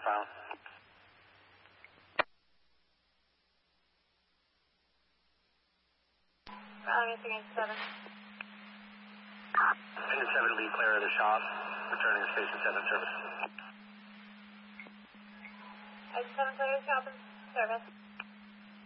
southbound. Anything 7. Engine 7 will be clear of the shop, returning to station 7 service. Engine 7 clear of shop and service.